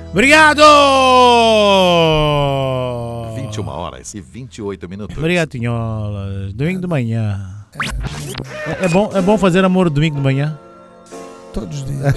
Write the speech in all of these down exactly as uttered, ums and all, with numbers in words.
Obrigado! vinte e uma horas e vinte e oito minutos. Obrigado, Tinholas. Domingo de manhã. É, é, bom, é bom fazer amor domingo de manhã? Todos os dias.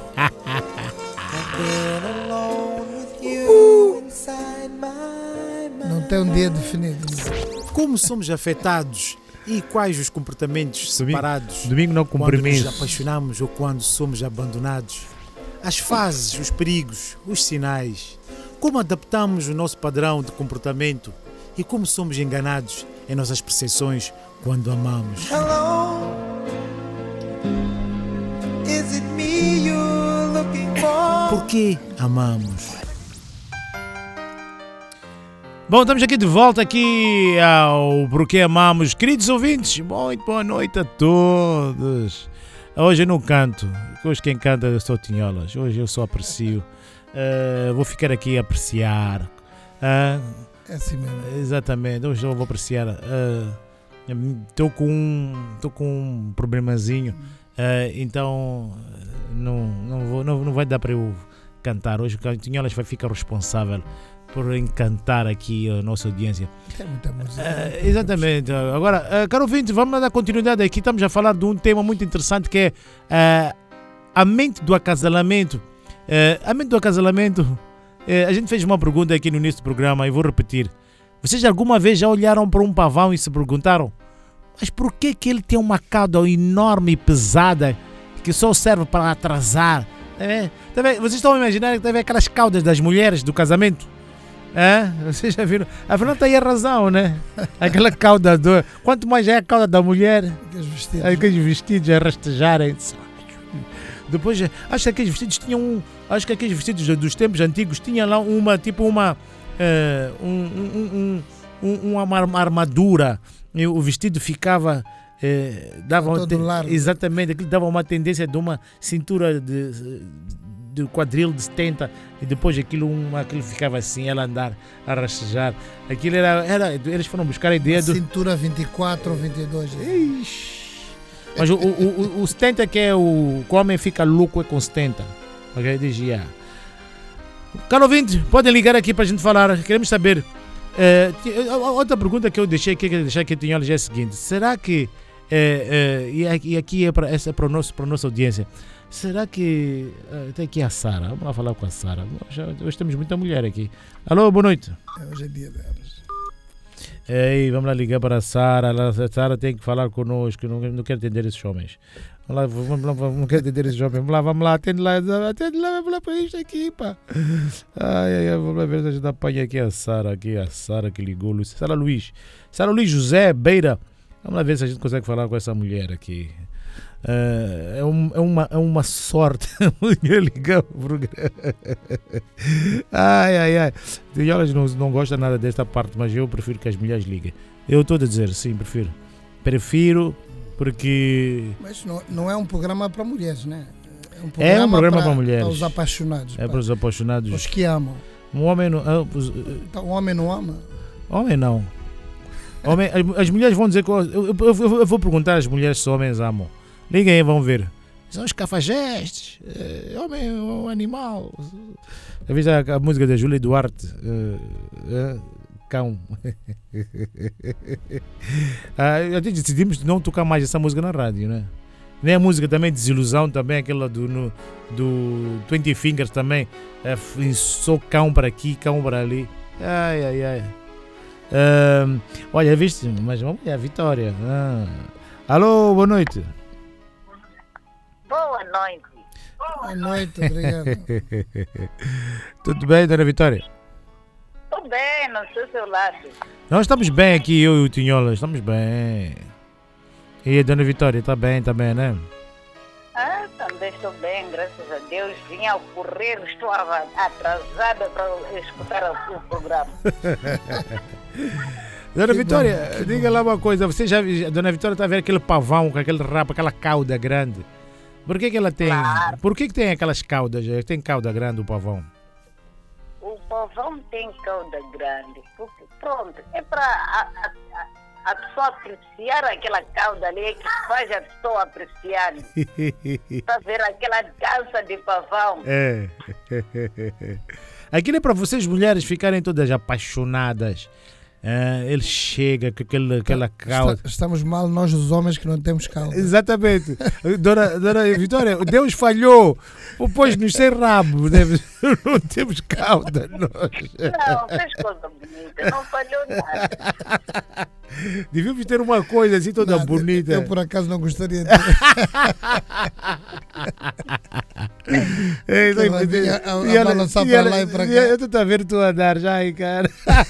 Não tem um dia definido. Como somos afetados e quais os comportamentos Domingo, separados domingo não quando compromisso. nos apaixonamos ou quando somos abandonados? As fases, os perigos, os sinais. Como adaptamos o nosso padrão de comportamento e como somos enganados em nossas percepções quando amamos. Hello, is it me you're looking for? Por que amamos? Bom, estamos aqui de volta aqui ao Porquê Amamos. Queridos ouvintes, muito boa noite a todos. Hoje eu não canto, hoje quem canta eu sou Tinholas, hoje eu só aprecio. Uh, vou ficar aqui a apreciar. Uh, É assim mesmo. Exatamente, hoje eu vou apreciar. Estou uh, com, um, com um problemazinho, uh, então não, não, vou, não, não vai dar para eu cantar. Hoje o Tinholas vai ficar responsável por encantar aqui a nossa audiência. Tem muita música. Uh, exatamente. Agora, uh, caro ouvinte, vamos dar continuidade aqui. Estamos a falar de um tema muito interessante que é uh, a mente do acasalamento. Uh, a mente do acasalamento, uh, a gente fez uma pergunta aqui no início do programa e vou repetir. Vocês alguma vez já olharam para um pavão e se perguntaram, mas por que que ele tem uma cauda enorme e pesada que só serve para atrasar? É, tá vendo? Vocês estão a imaginar que deve aquelas caudas das mulheres do casamento? É? Vocês já viram? A Fernanda tem a razão, né? Aquela cauda do... Quanto mais é a cauda da mulher, Aqueles vestidos. aqueles vestidos a rastejarem. Depois, acho que aqueles vestidos tinham um... Acho que aqueles vestidos dos tempos antigos tinham lá uma, tipo uma... Uh, um, um, um, um, uma armadura. E o vestido ficava... Uh, dava todo uma, largo. exatamente, aquilo dava uma tendência de uma cintura de... de quadril de setenta e depois aquilo, uma, aquilo ficava assim, ela andar a rastejar. Aquilo era, era, eles foram buscar a ideia do... Cintura vinte e quatro ou vinte e dois. Ixi. Mas o, o, o, o setenta que é o... O homem fica louco é com setenta. Ok? Diz já. Caro ouvinte, podem ligar aqui para a gente falar. Queremos saber... É, outra pergunta que eu deixei aqui, que eu deixei aqui tinha é a seguinte. Será que... É, é, e aqui é para, essa é para, o nosso, para a nossa audiência. Será que... Uh, tem aqui a Sara. Vamos lá falar com a Sara. Hoje, hoje temos muita mulher aqui. Alô, boa noite. Hoje é dia delas. Ei, vamos lá ligar para a Sara. A Sara tem que falar connosco. Não, não quero atender esses homens. Vamos lá, vamos lá, não quero atender esses homens. Vamos lá, vamos lá. Atende lá, atende lá, vamos lá para isto aqui, pá. Ai, ai, ai, vamos lá ver se a gente apanha aqui a Sara. Aqui a Sara que ligou. Sara Luiz. Sara Luiz José Beira. Vamos lá ver se a gente consegue falar com essa mulher aqui. Uh, é, um, é, uma, é uma sorte a mulher ligar o programa. Ai, ai, ai. E elas não, não gostam nada desta parte, mas eu prefiro que as mulheres liguem. Eu estou a dizer, sim, prefiro. Prefiro porque... Mas não, não é um programa para mulheres, né? É um programa, é um programa para, para mulheres. para os apaixonados. É para os apaixonados. Os que amam. Um homem não... Uh, os, uh, então, o homem não ama? Homem não. Homem, as, as mulheres vão dizer... Que, eu, eu, eu, eu vou perguntar às mulheres se homens amam. Liguem aí, vão ver. São os cafajestes. É, homem é um animal. Já viste a, a música da Júlia Duarte? Uh, uh, cão. ah, decidimos não tocar mais essa música na rádio, né? Nem a música também, Desilusão, também aquela do, no, do twenty Fingers também. É, só cão para aqui, cão para ali. Ai, ai, ai. Uh, olha, viste? Mas vamos ver a Vitória. Ah. Alô, boa noite. Boa noite. Boa noite, obrigado. Tudo bem, dona Vitória? Tudo bem, não sei o seu lado. Nós estamos bem aqui, eu e o Tinhola, estamos bem. E a dona Vitória, está bem, está bem, né? Ah, também estou bem, graças a Deus. Vim ao correr, estou atrasada para escutar o programa. Dona Vitória, diga lá uma coisa. Você já, a dona Vitória está a ver aquele pavão com aquele rabo, aquela cauda grande. Por que que ela tem? Claro. Por que que tem aquelas caudas? Tem cauda grande o pavão? O pavão tem cauda grande. Porque, pronto, é para a pessoa apreciar aquela cauda ali é que faz a pessoa apreciar. Está a ver aquela dança de pavão. É. Aquilo é para vocês mulheres ficarem todas apaixonadas. É, ele chega com aquele, aquela cauda. Está- Estamos mal nós os homens que não temos cauda. Exatamente. Dona, Dona Vitória, Deus falhou. Pôs-nos sem rabo. né? Não temos cauda. Nós. Não, fez coisa bonita, não falhou nada. Devíamos ter uma coisa assim toda Não, bonita. Eu, por acaso não gostaria de ter. É, Que ela vinha a- a e ela- balançar e para ela- lá e para e cá. Eu estou a ver tu andar já, aí, cara.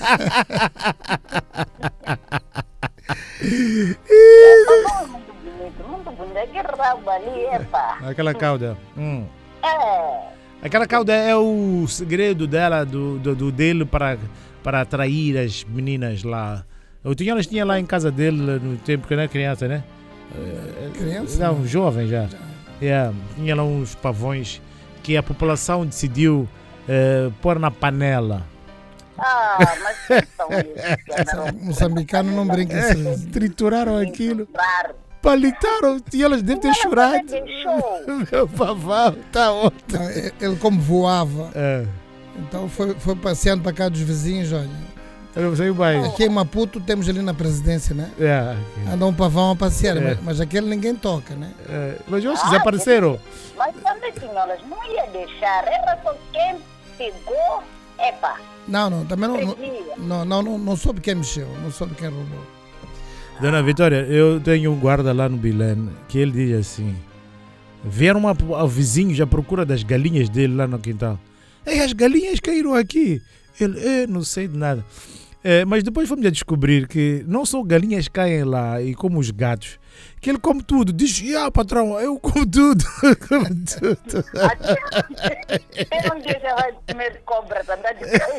Muito bonito, muito bonito. Aquele rabo ali, epa. Aquela cauda. Hum. É. Aquela cauda é o segredo dela, do, do, do dele para, para atrair as meninas lá. O Tinholas tinha lá em casa dele no tempo que era criança, né? Criança? Não, jovem já. Yeah, tinha lá uns pavões que a população decidiu eh, pôr na panela. Ah, mas que são isso? Moçambicano não brinca assim. Trituraram aquilo, Claro. palitaram, e elas devem ter Não, chorado. mas deixou. Meu pavão tá ótimo. Não, ele ele como voava, É, então foi, foi passeando para cá dos vizinhos, olha. eu não sei mais. Aqui em Maputo temos ali na presidência, né? É, Anda um pavão a passear, É. mas, mas aquele ninguém toca, né? é, mas eu acho que desapareceram. Mas também, senhoras, não ia deixar. Era só quem pegou, epa, Não, não, também não, não, perdia. não, não, não, não soube quem mexeu, não soube quem roubou. Dona Vitória, eu tenho um guarda lá no Bilene que ele diz assim: vieram uma, a vizinhos à procura das galinhas dele lá no quintal. Ei, as galinhas caíram aqui. Ele, é, não sei de nada. É, mas depois fomos a descobrir que não só galinhas caem lá e como os gatos, que ele come tudo. Diz, ah, patrão, eu como tudo. como tudo. Até um dia já vai comer cobra também.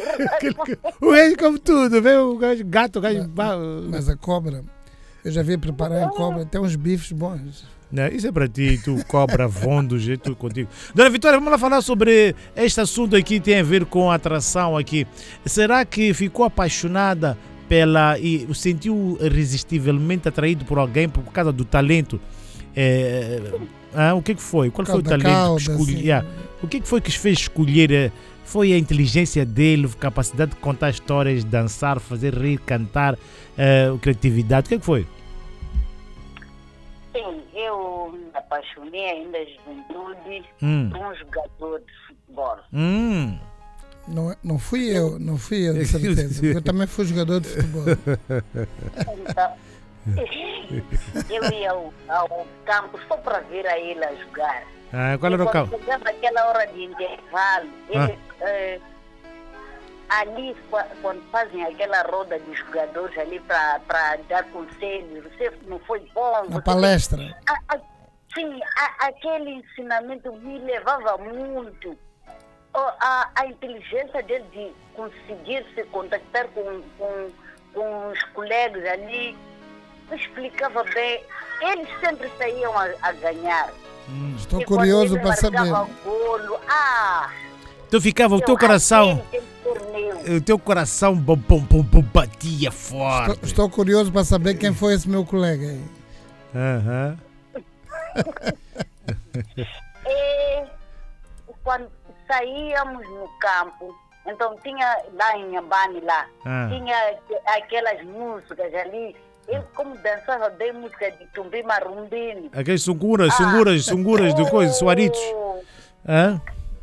O gajo come tudo, vê o gajo, gato, o gajo. Mas a cobra, eu já vi preparar a cobra, tem uns bifes bons. Não, isso é para ti, tu cobra, vondos, é tudo contigo. Dona Vitória, vamos lá falar sobre este assunto aqui, tem a ver com a atração aqui. Será que ficou apaixonada pela e sentiu irresistivelmente atraído por alguém por causa do talento? É, ah, o que, que foi? Qual foi o Cauda, talento cauda, que escolheu? assim. Yeah. O que, que foi que fez escolher? eh, Foi a inteligência dele, a capacidade de contar histórias, dançar, fazer rir, cantar, eh, criatividade? O que, que foi? Sim, eu me apaixonei ainda na juventude Hum. por um jogador de futebol. Hum. Não, não fui eu, não fui eu, de certeza. Eu também fui jogador de futebol. Então, eu ia ao, ao campo só para ver a ele a jogar. Ah, qual era o E carro? quando chegava aquela hora de intervalo, ele, eh, ali, qua- quando fazem aquela roda de jogadores ali para dar conselhos, você não foi bom. Na você- palestra. A- a- sim, a- aquele ensinamento me levava muito. O- A, a inteligência dele de conseguir se contactar com, com, com os colegas ali, explicava bem. Eles sempre saíam a, a ganhar. Estou E quando curioso ele para saber. marcava golo, ah, Tu ficava, o teu eu coração, aquele torneio. o teu coração bom, bom, bom, bom, batia forte. Estou, estou curioso para saber quem foi esse meu colega aí. Aham. E quando saíamos no campo, então tinha lá em Nhambane lá, Ah. tinha aqu- aquelas músicas ali. Eu como dançava bem música de Tumbi Marumbini. Aqueles sunguras, sunguras, sunguras de coisa, suaritos. Oh, Hã?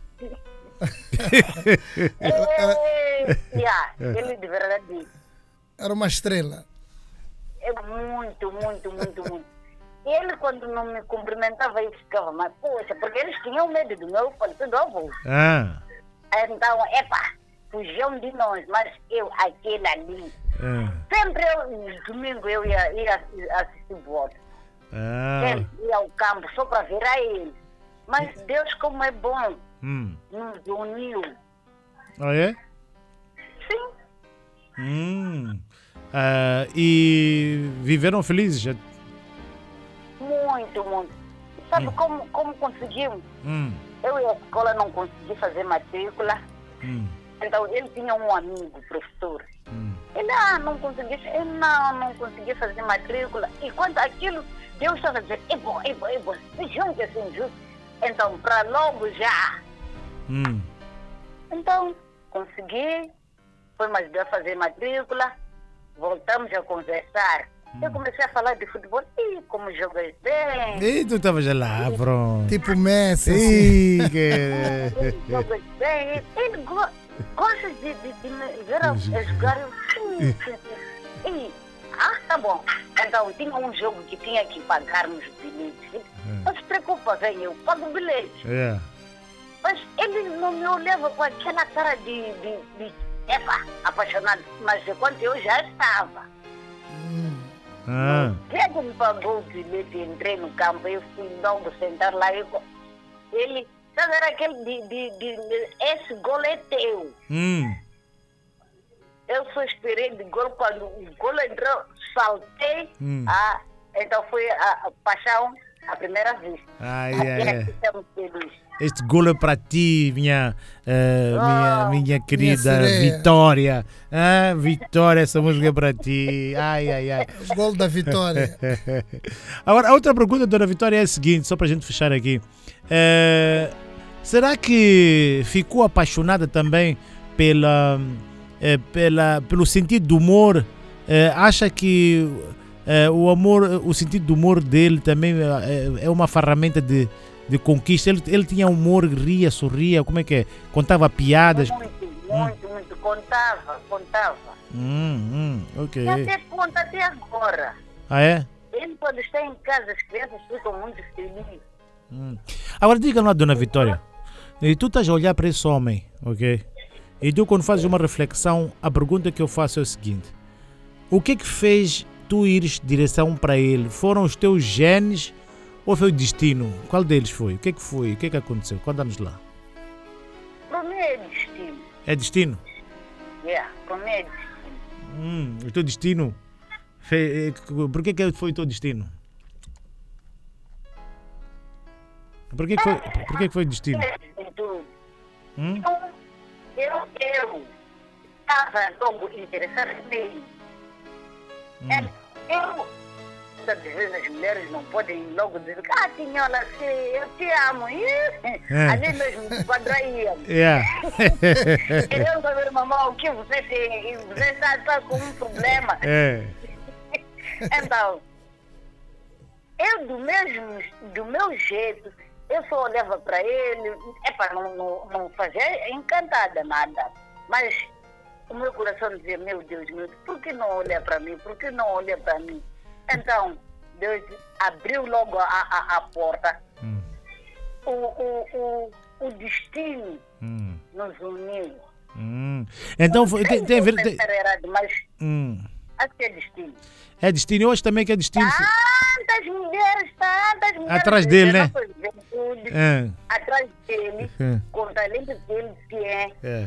é, yeah, ele de verdade Era uma estrela. é muito, muito, muito, muito. Ele quando não me cumprimentava eu ficava, mas poxa, porque eles tinham medo do meu falecido avô. Ah. Então, epa, fugiam de nós, mas eu, aquele ali, Ah. sempre eu, no domingo eu ia, ia assistir bola. Ah. Sempre ia ao campo só para ver a ele. Mas Deus como é bom, Hum. nos uniu. Ah, é? Sim, Hum. Ah, e viveram felizes? já- muito, muito. Sabe como, como conseguimos? Hum. Eu e a escola não consegui fazer matrícula. Hum. Então ele tinha um amigo, professor. Hum. Ele, ah, não consegui, eu não, não consegui fazer matrícula. E quanto aquilo, Deus estava a dizer, é bom, é bom, é bom, se junte assim, junte. Então, para logo já. Hum. Então, consegui, foi me ajudar a fazer matrícula, voltamos a conversar. Hum. Eu comecei a falar de futebol, e como jogas bem, E tu estavas lá, pronto. Tipo Messi. assim. Ih, que... jogas bem, ele go gosta de, de, de me ver a, a jogar, eu, sim, sim, sim. E, ah, tá bom. Então, tinha um jogo que tinha que pagarmos os bilhetes. Não se preocupa, vem, eu pago o bilhete. Yeah. Mas ele não me olhava com aquela cara de, de, de epa, apaixonado. Mas enquanto eu já estava. Ah. Quando me pagou o bilhete, entrei no campo, eu fui logo sentar lá. Eu, ele, sabe, era aquele de, de, de, de esse gol é teu. Hum. Eu só esperei de gol, quando o gol entrou, saltei. Hum. Ah, então foi a, a paixão à primeira vista. Ai, Até ai, ai. aqui estamos felizes. Este golo é para ti, minha, eh, minha, Oh, minha querida sereia. Vitória. Ah, Vitória, essa música é para ti. Ai, ai, ai. Os gols da vitória. Agora, a outra pergunta, dona Vitória, é a seguinte, só para a gente fechar aqui. Eh, será que ficou apaixonada também pela, eh, pela, pelo sentido do humor? Eh, acha que eh, o amor, o sentido do humor dele também eh, é uma ferramenta de, de conquista? Ele, ele tinha humor, ria, sorria, como é que é? Contava piadas? Muito, muito, muito. Contava, contava. Hum, hum, ok. E até conta até agora. Ah, é? Ele, quando está em casa, as crianças ficam muito felizes. Hum. Agora diga lá, dona Vitória, e tu estás a olhar para esse homem, ok? E tu, quando fazes uma reflexão, a pergunta que eu faço é o seguinte: o que é que fez tu ires direção para ele? Foram os teus genes ou foi o destino? Qual deles foi? O que é que foi? O que é que aconteceu? Conta-nos lá. Para mim é destino. É destino? Yeah, para mim é destino. Hum, o teu destino? Fe- Por que que foi o teu destino? Por que que foi, por que que foi o destino? Então, Hum? eu, eu estava logo interessada nele. É, eu, às vezes as mulheres não podem logo dizer, ah, Tinhola, eu te amo. Ali mesmo me quadraíamos. Yeah. Querendo saber, mamãe, o que você tem? Você está, está com um problema. É. Então, eu do mesmo, do meu jeito, eu só olhava para ele, é para não, não, não fazer encantada nada. Mas o meu coração dizia, meu Deus, meu Deus, por que não olha para mim? Por que não olha para mim? Então, Deus abriu logo a, a, a porta. Hum. O, o, o, o destino Hum. nos uniu. Hum. Então foi- tem, tem a ver. Tem, Pensar errado, mas hum. acho que é destino. É destino, eu acho também que é destino. Tantas mulheres, tantas mulheres. Atrás dele, né? de juventude, É. Atrás dele, É. com o talento que ele tem. É.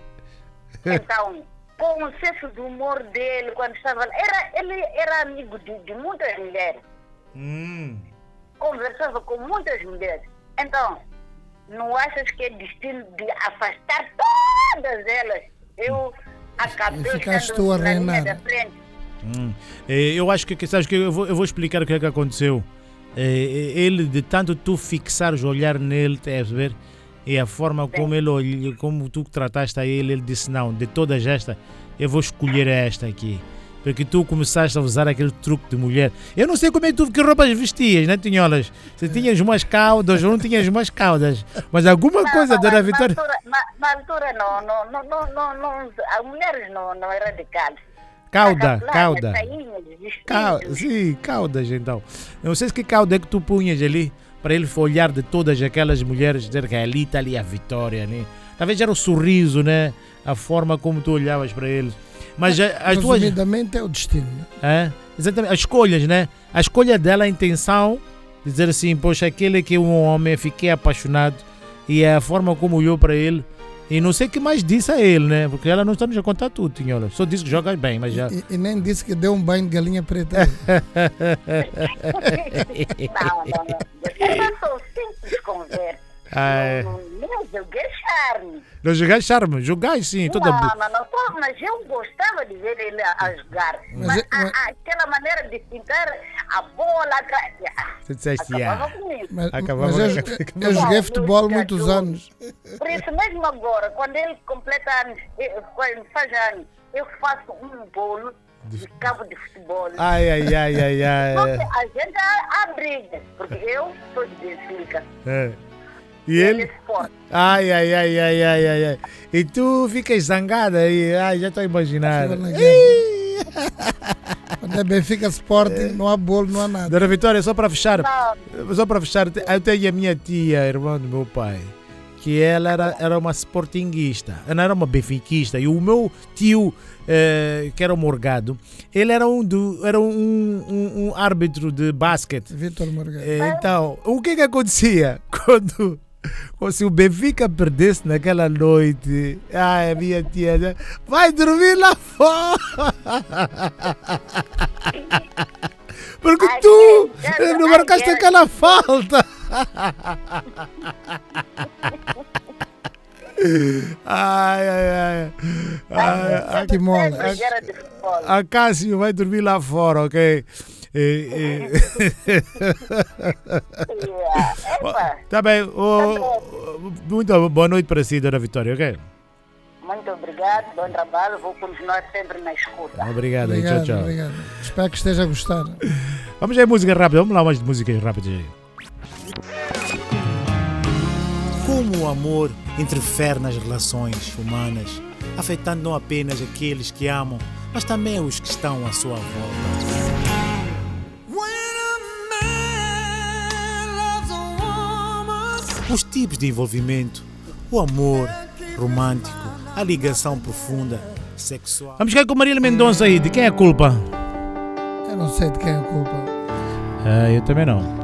Então, com o senso do humor dele, quando estava lá, era, ele era amigo de, de muitas mulheres. Hum. Conversava com muitas mulheres. Então, não achas que é destino de afastar todas elas? Eu acabei E ficaste estando tu a na linha reinar. da frente. Hum. Eh, Eu acho que, que sabes que eu vou, eu vou explicar o que é que aconteceu. Eh, Ele, de tanto tu fixares o olhar nele, estás a ver? E a forma como ele olhou, como tu trataste a ele, ele disse: não, de todas estas, eu vou escolher esta aqui. Porque tu começaste a usar aquele truque de mulher. Eu não sei como é que tu, que roupas vestias, né, Tinholas? Se tinhas umas caudas ou não tinhas umas caudas. Mas alguma coisa, Não, dona mas Vitória. Na altura, na, na altura não, não, não, não, não, não, as mulheres não, não eram radicais. Cauda, As cauda. sainhas, vestidos. Cau- sim, caudas então. Eu não sei se que cauda é que tu punhas ali para ele olhar de todas aquelas mulheres, dizer que ali está ali a Vitória, né? Talvez era o sorriso, né? A forma como tu olhavas para ele. Mas a- as tuas. Resumidamente é o destino. Né? É? Exatamente, as escolhas, né? A escolha dela, a intenção, dizer assim, poxa, aquele que é um homem, fiquei apaixonado, e a forma como olhou para ele. E não sei o que mais disse a ele, né? Porque ela não está nos a contar tudo, Tinhola. Só disse que jogas bem, mas já. E, e nem disse que deu um banho de galinha preta. Não, não, não. Era só simples conversa. Ai. Não, não joguei charme. Não jogai charme, jogai sim. Toda... Não, não, não, tô, mas eu gostava de ver ele a, a jogar. Mas Mas, é- a- mas- a- aquela maneira de fincar a bola, atra- Você disseste, acabava yeah. comigo. Mas, Acabava- mas eu, eu acabava- joguei Não, futebol meu muitos jogador. anos. Por isso mesmo agora, quando ele completa anos, eu- quando faz anos, eu faço um bolo de cabo de futebol. Ai, ai, ai, ai, Só que ai. a gente há, há briga, porque eu sou de Benfica. É. E Ele ele? é forte. Ai, ai, ai, ai, ai, ai, ai. E tu ficas zangada aí. Ai, já estou a imaginar. Fica na Ih! Quando é Benfica Sporting, não há bolo, não há nada. Dona Vitória, só para fechar, Não, só para fechar, eu tenho a minha tia, irmã do meu pai, que ela era, era uma sportinguista, ela era uma benfiquista, e o meu tio, eh, que era um morgado, ele era um, do, era um, um, um árbitro de basquete. Vitor Morgado. Eh, Então, o que que acontecia quando, quando se o Benfica perdesse naquela noite? Ai, a minha tia, já, vai dormir lá fora! Porque Ai, tu ai, não ai, marcaste ai. aquela falta! Ai, ai, ai. ai a, Timola. sempre era de futebol. a Cássio vai dormir lá fora, ok? E, e... Yeah. Epa, Tá bem. ô, muito boa noite para si, Dona Vitória, ok? muito obrigado, bom trabalho, vou continuar sempre na escuta. Obrigado, aí, Obrigado, tchau, tchau. obrigado. Espero que esteja a gostar. Vamos aí, música rápida. Vamos lá, umas músicas rápidas aí. Como o amor interfere nas relações humanas, afetando não apenas aqueles que amam, mas também os que estão à sua volta. Os tipos de envolvimento, o amor romântico, a ligação profunda, sexual. Vamos ficar com Marília Mendonça aí. De quem é a culpa? Eu não sei de quem é a culpa. Ah, eu também não.